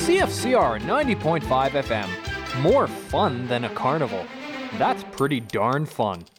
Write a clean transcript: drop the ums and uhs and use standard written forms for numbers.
CFCR 90.5 FM. More fun than a carnival. That's pretty darn fun.